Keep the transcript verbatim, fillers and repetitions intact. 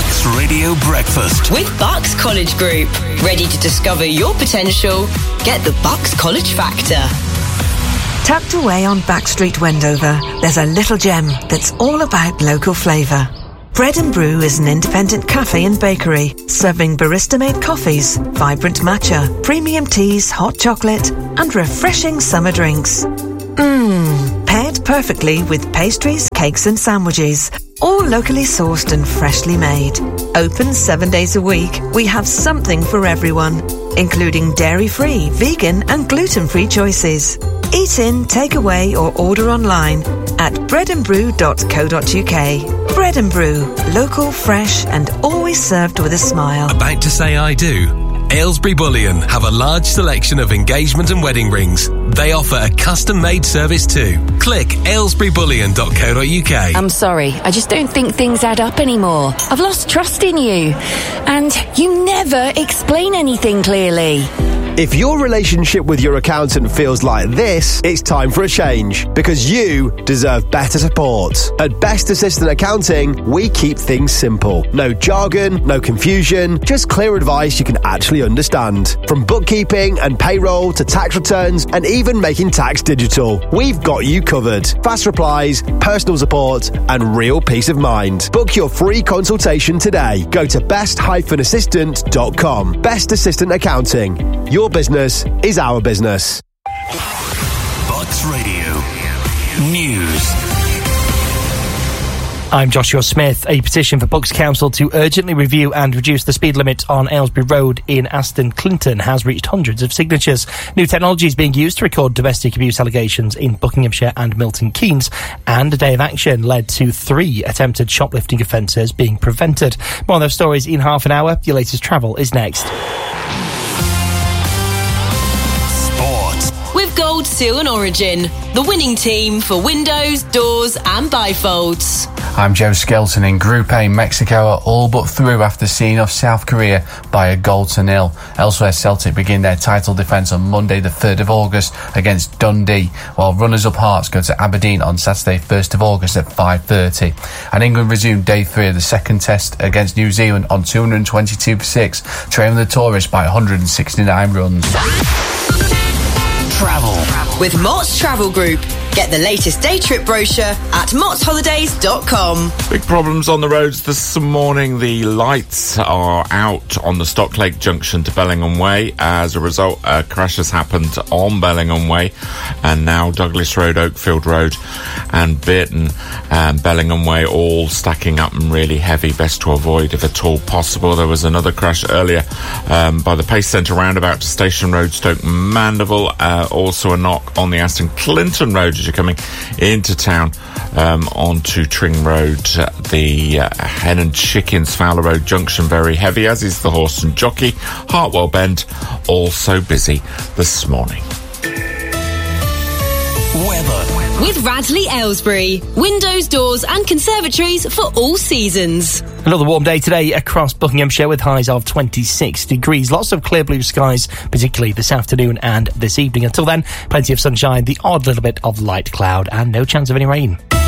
Bucks Radio Breakfast with Bucks College Group. Ready to discover your potential? Get the Bucks College Factor. Tucked away on Backstreet Wendover, there's a little gem that's all about local flavour. Bread and Brew is an independent cafe and bakery, serving barista-made coffees, vibrant matcha, premium teas, hot chocolate, and refreshing summer drinks. Mmm, paired perfectly with pastries, cakes and sandwiches, all locally sourced and freshly made. Open seven days a week, we have something for everyone, including dairy-free, vegan and gluten-free choices. Eat in, take away or order online at bread and brew dot co dot uk. Bread and Brew, local, fresh and always served with a smile. About to say I do? Aylesbury Bullion have a large selection of engagement and wedding rings. They offer a custom-made service too. Click aylesbury bullion dot co dot uk. I'm sorry, I just don't think things add up anymore. I've lost trust in you. And you never explain anything clearly. If your relationship with your accountant feels like this, it's time for a change, because you deserve better support. At Best Assistant Accounting, we keep things simple. No jargon, no confusion, just clear advice you can actually understand. From bookkeeping and payroll to tax returns and even making tax digital, we've got you covered. Fast replies, personal support and real peace of mind. Book your free consultation today. Go to best dash assistant dot com. Best Assistant Accounting. Your business is our business. Bucks Radio News. I'm Joshua Smith. A petition for Bucks Council to urgently review and reduce the speed limit on Aylesbury Road in Aston Clinton has reached hundreds of signatures. New technology is being used to record domestic abuse allegations in Buckinghamshire and Milton Keynes, and a day of action led to three attempted shoplifting offences being prevented. More on those stories in half an hour. Your latest travel is next. With Gold Seal and Origin, the winning team for windows, doors and bifolds. I'm Joe Skelton. In Group A, Mexico are all but through after seeing off South Korea by a goal to nil. Elsewhere, Celtic begin their title defence on Monday the third of August against Dundee, while runners-up Hearts go to Aberdeen on Saturday first of August at five thirty. And England resumed day three of the second test against New Zealand on two hundred twenty-two for six, trailing the tourists by one hundred sixty-nine runs. Travel with Mott's Travel Group. Get the latest day trip brochure at motts holidays dot com. Big problems on the roads this morning. The lights are out on the Stocklake Junction to Bellingham Way. As a result, a crash has happened on Bellingham Way, and now Douglas Road, Oakfield Road and Bearton and Bellingham Way all stacking up and really heavy. Best to avoid if at all possible. There was another crash earlier um, by the Pace Centre roundabout to Station Road, Stoke Mandeville. Uh, also a knock on the Aston Clinton Road as you're coming into town um, onto Tring Road. Uh, the uh, Hen and Chickens Fowler Road Junction very heavy, as is the Horse and Jockey. Hartwell Bend also busy this morning. Weather. With Radley Aylesbury, windows, doors and conservatories for all seasons. Another warm day today across Buckinghamshire with highs of twenty-six degrees. Lots of clear blue skies, particularly this afternoon and this evening. Until then, plenty of sunshine, the odd little bit of light cloud and no chance of any rain.